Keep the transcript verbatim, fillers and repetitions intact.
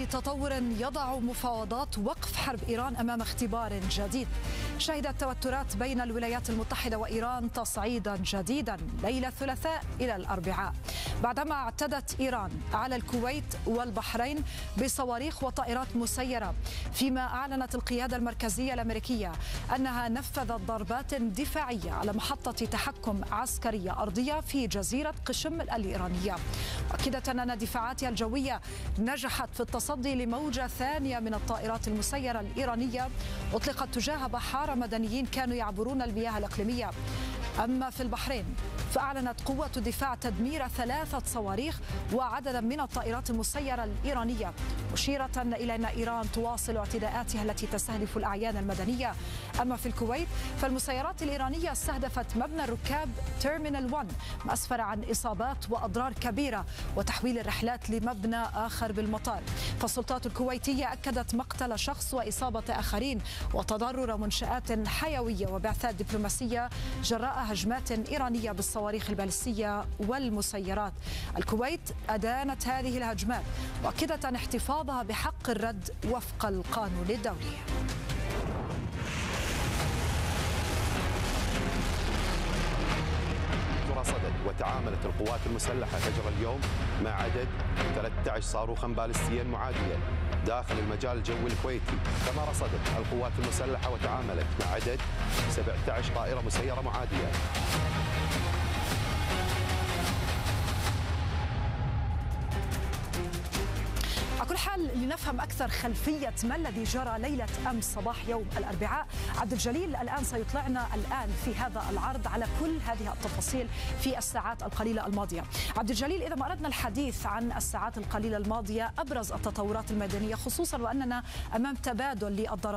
تطور يضع مفاوضات وقف حرب إيران أمام اختبار جديد. شهدت التوترات بين الولايات المتحدة وإيران تصعيدا جديدا ليلة الثلاثاء إلى الأربعاء بعدما اعتدت إيران على الكويت والبحرين بصواريخ وطائرات مسيرة، فيما أعلنت القيادة المركزية الأمريكية أنها نفذت ضربات دفاعية على محطة تحكم عسكرية أرضية في جزيرة قشم الإيرانية، مؤكدة أن دفاعاتها الجوية نجحت في التصدي لموجة ثانية من الطائرات المسيرة الإيرانية أطلقت تجاه بحارة مدنيين كانوا يعبرون المياه الإقليمية. أما في البحرين فأعلنت قوة الدفاع تدمير ثلاثة صواريخ وعددا من الطائرات المسيرة الإيرانية، مشيرة إلى أن إيران تواصل اعتداءاتها التي تستهدف الأعيان المدنية. أما في الكويت فالمسيرات الإيرانية استهدفت مبنى الركاب تيرمينال واحد، ما أسفر عن إصابات وأضرار كبيرة وتحويل الرحلات لمبنى آخر بالمطار. فالسلطات الكويتية أكدت مقتل شخص وإصابة آخرين وتضرر منشآت حيوية وبعثات دبلوماسية جراء هجمات إيرانية بالصواريخ البالستية والمسيرات. الكويت أدانت هذه الهجمات وأكدت عن احتفاظها بحق الرد وفق القانون الدولي. رصدت وتعاملت القوات المسلحة فجر اليوم مع عدد ثلاثة عشر صاروخا باليستيا معاديا داخل المجال الجوي الكويتي، كما رصدت القوات المسلحة وتعاملت مع عدد سبعة عشر طائرة مسيرة معادية. على كل حال، لنفهم أكثر خلفية ما الذي جرى ليلة أمس صباح يوم الأربعاء، عبد الجليل الآن سيطلعنا الآن في هذا العرض على كل هذه التفاصيل في الساعات القليلة الماضية. عبد الجليل، إذا ما أردنا الحديث عن الساعات القليلة الماضية، أبرز التطورات الميدانية خصوصا وأننا أمام تبادل للضربات